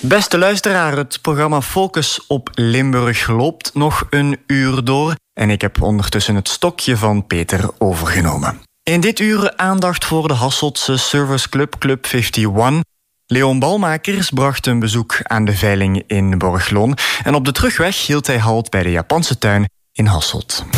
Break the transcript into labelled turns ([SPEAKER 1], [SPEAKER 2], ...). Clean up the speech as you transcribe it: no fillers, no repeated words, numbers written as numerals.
[SPEAKER 1] Beste luisteraar, het programma Focus op Limburg loopt nog een uur door en ik heb ondertussen het stokje van Peter overgenomen. In dit uur aandacht voor de Hasseltse serviceclub Club 51. Leon Balmakers bracht een bezoek aan de veiling in Borgloon en op de terugweg hield hij halt bij de Japanse tuin in Hasselt.